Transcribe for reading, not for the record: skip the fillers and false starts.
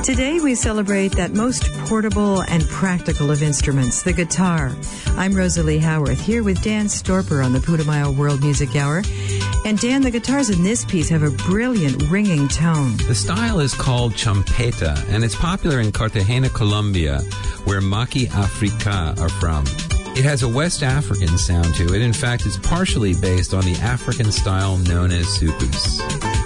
Today we celebrate that most portable and practical of instruments, the guitar. I'm Rosalie Howarth, here with Dan Storper on the Putumayo World Music Hour. And Dan, the guitars in this piece have a brilliant ringing tone. The style is called champeta, and it's popular in Cartagena, Colombia, where Maki Africa are from. It has a West African sound to it. In fact, it's partially based on the African style known as soukous.